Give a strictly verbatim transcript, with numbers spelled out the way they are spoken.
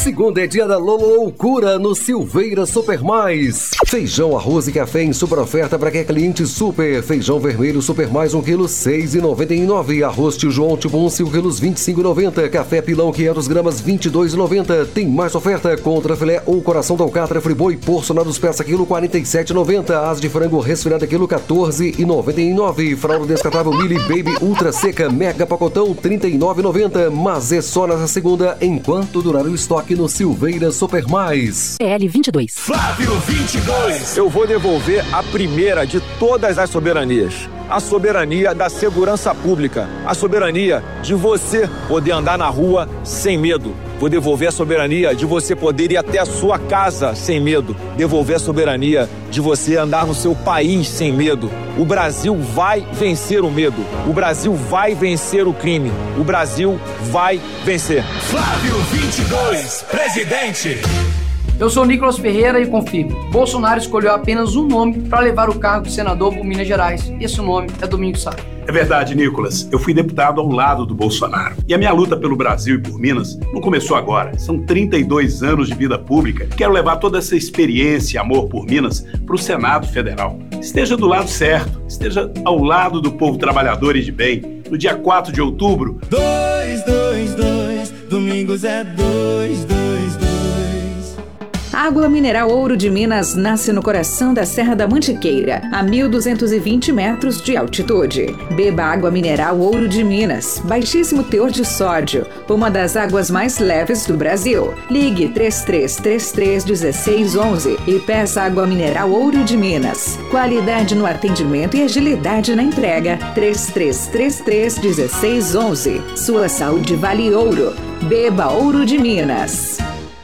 Segunda é dia da loucura no Silveira Super Mais. Feijão, arroz e café em super oferta para quem é cliente super. Feijão vermelho super mais um quilo, seis reais e noventa e nove centavos. Arroz Tijuão tipo um, cinco quilos, vinte e cinco reais e noventa centavos. Café Pilão quinhentas gramas, vinte e dois reais e noventa centavos. Tem mais oferta. Contra filé ou coração da alcatra friboi porcionados peça quilo, quarenta e sete reais e noventa centavos. Asa de frango resfriada quilo, quatorze reais e noventa e nove centavos. Fralda descartável Mili Baby Ultra Seca Mega Pacotão, trinta e nove reais e noventa centavos. Mas é só nessa segunda enquanto durar o estoque no Silveira Super Mais. P L vinte e dois. Flávio vinte e dois. Eu vou devolver a primeira de todas as soberanias. A soberania da segurança pública. A soberania de você poder andar na rua sem medo. Vou devolver a soberania de você poder ir até a sua casa sem medo. Devolver a soberania de você andar no seu país sem medo. O Brasil vai vencer o medo. O Brasil vai vencer o crime. O Brasil vai vencer. Flávio vinte e dois, presidente. Eu sou Nicolas Ferreira e confirmo. Bolsonaro escolheu apenas um nome para levar o cargo de senador por Minas Gerais. Esse nome é Domingos Sá. É verdade, Nicolas. Eu fui deputado ao lado do Bolsonaro. E a minha luta pelo Brasil e por Minas não começou agora. São trinta e dois anos de vida pública. Quero levar toda essa experiência e amor por Minas para o Senado Federal. Esteja do lado certo. Esteja ao lado do povo trabalhador e de bem. No dia quatro de outubro... dois, dois, dois, Domingos é dois, dois, dois. Água mineral Ouro de Minas nasce no coração da Serra da Mantiqueira, a mil duzentos e vinte metros de altitude. Beba água mineral Ouro de Minas, baixíssimo teor de sódio, uma das águas mais leves do Brasil. Ligue três três três três, um seis um um e peça água mineral Ouro de Minas. Qualidade no atendimento e agilidade na entrega. três três três três, um seis um um. Sua saúde vale ouro. Beba Ouro de Minas.